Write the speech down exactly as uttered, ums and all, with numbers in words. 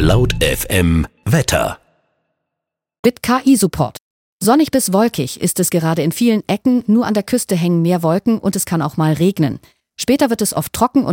Laut F M Wetter. Mit K I-Support. Sonnig bis wolkig ist es gerade in vielen Ecken, nur an der Küste hängen mehr Wolken und es kann auch mal regnen. Später wird es oft trocken und